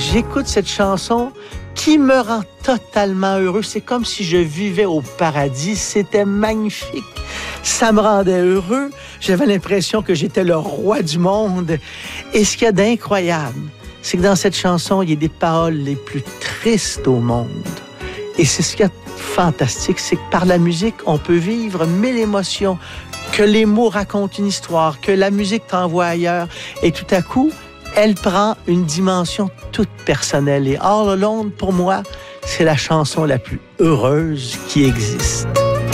j'écoute cette chanson qui me rend totalement heureux. C'est comme si je vivais au paradis. C'était magnifique. Ça me rendait heureux. J'avais l'impression que j'étais le roi du monde. Et ce qu'il y a d'incroyable, c'est que dans cette chanson, il y a des paroles les plus tristes au monde. Et c'est ce qu'il y a de fantastique, c'est que par la musique, on peut vivre 1000 émotions, que les mots racontent une histoire, que la musique t'envoie ailleurs. Et tout à coup, elle prend une dimension toute personnelle. Et All Alone, pour moi, c'est la chanson la plus heureuse qui existe.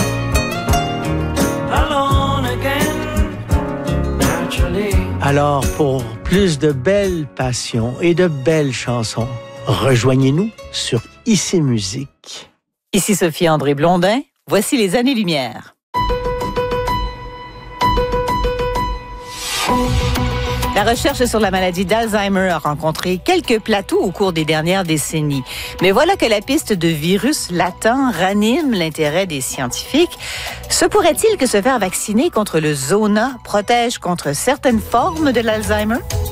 Alors, pour plus de belles passions et de belles chansons, rejoignez-nous sur IC Musique. Ici Sophie-André Blondin, voici les années-lumière. La recherche sur la maladie d'Alzheimer a rencontré quelques plateaux au cours des dernières décennies. Mais voilà que la piste de virus latent ranime l'intérêt des scientifiques. Se pourrait-il que se faire vacciner contre le zona protège contre certaines formes de l'Alzheimer?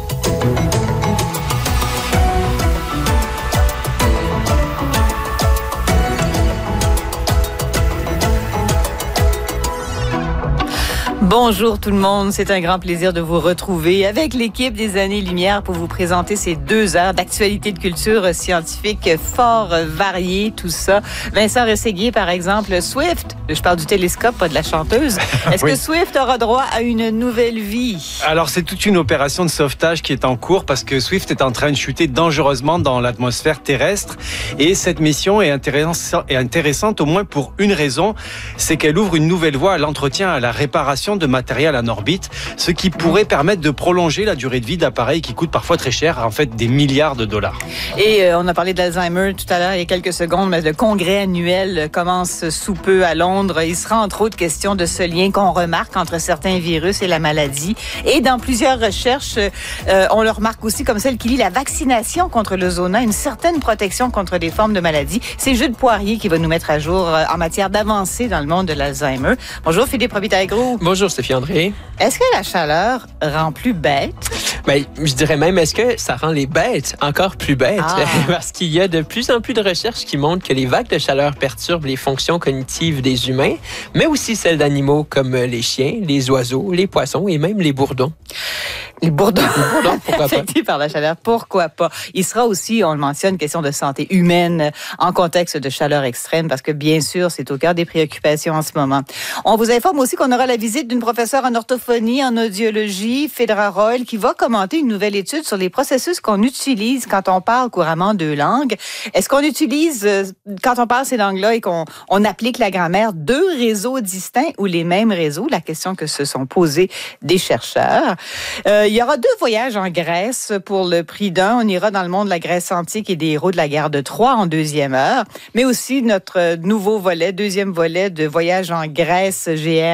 Bonjour tout le monde, c'est un grand plaisir de vous retrouver avec l'équipe des Années-Lumière pour vous présenter ces 2 heures d'actualité de culture scientifique fort variée, tout ça. Vincent Rességuier, par exemple, Swift, je parle du télescope, pas de la chanteuse. Est-ce que Swift aura droit à une nouvelle vie? Alors, c'est toute une opération de sauvetage qui est en cours parce que Swift est en train de chuter dangereusement dans l'atmosphère terrestre. Et cette mission est intéressante au moins pour une raison, c'est qu'elle ouvre une nouvelle voie à l'entretien, à la réparation de matériel en orbite, ce qui pourrait permettre de prolonger la durée de vie d'appareils qui coûtent parfois très cher, en fait des milliards de dollars. Et on a parlé d'Alzheimer tout à l'heure, il y a quelques secondes, mais le congrès annuel commence sous peu à Londres. Il sera entre autres question de ce lien qu'on remarque entre certains virus et la maladie. Et dans plusieurs recherches, on le remarque aussi comme celle qui lie la vaccination contre le zona, une certaine protection contre des formes de maladies. C'est Jude Poirier qui va nous mettre à jour en matière d'avancée dans le monde de l'Alzheimer. Bonjour Philippe Robitaille-Gros. Bonjour Sophie-André. Est-ce que la chaleur rend plus bête? Ben, je dirais même, est-ce que ça rend les bêtes encore plus bêtes? Ah. Parce qu'il y a de plus en plus de recherches qui montrent que les vagues de chaleur perturbent les fonctions cognitives des humains, mais aussi celles d'animaux comme les chiens, les oiseaux, les poissons et même les bourdons. Les bourdons, pourquoi pas? affectés par la chaleur, pourquoi pas? Il sera aussi, on le mentionne, question de santé humaine en contexte de chaleur extrême, parce que bien sûr, c'est au cœur des préoccupations en ce moment. On vous informe aussi qu'on aura la visite d'une professeure en orthophonie, en audiologie, Phaedra Royle, qui va commenter une nouvelle étude sur les processus qu'on utilise quand on parle couramment 2 langues. Est-ce qu'on utilise, quand on parle ces langues-là et qu'on applique la grammaire, 2 réseaux distincts ou les mêmes réseaux? La question que se sont posées des chercheurs. Il y aura 2 voyages en Grèce pour le prix d'un. On ira dans le monde de la Grèce antique et des héros de la guerre de Troie en 2e heure. Mais aussi notre nouveau volet, 2e volet de voyage en Grèce,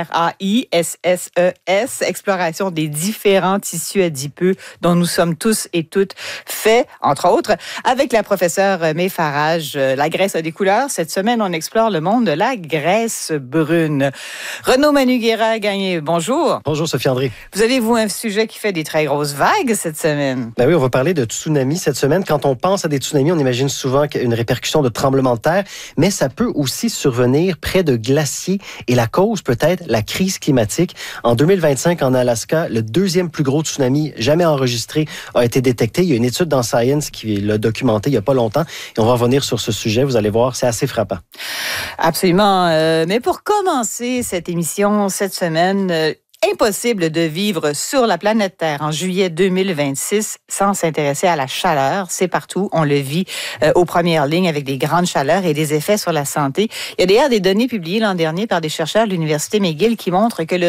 GRAISSES, exploration des différents tissus adipeux dont nous sommes tous et toutes faits, entre autres, avec la professeure May Farage. La Grèce a des couleurs. Cette semaine, on explore le monde de la Grèce brune. Renaud Manugera-Gagné, bonjour. Bonjour Sophie-André. Vous avez, vous, un sujet qui fait des très grosses vagues cette semaine. Ben oui, on va parler de tsunamis cette semaine. Quand on pense à des tsunamis, on imagine souvent une répercussion de tremblement de terre, mais ça peut aussi survenir près de glaciers et la cause peut être la crise climatique. En 2025, en Alaska, le 2e plus gros tsunami jamais enregistré a été détecté. Il y a une étude dans Science qui l'a documenté il n'y a pas longtemps et on va revenir sur ce sujet. Vous allez voir, c'est assez frappant. Absolument. Mais pour commencer cette émission cette semaine, impossible de vivre sur la planète Terre en juillet 2026 sans s'intéresser à la chaleur. C'est partout. On le vit aux premières lignes avec des grandes chaleurs et des effets sur la santé. Il y a d'ailleurs des données publiées l'an dernier par des chercheurs de l'Université McGill qui montrent que le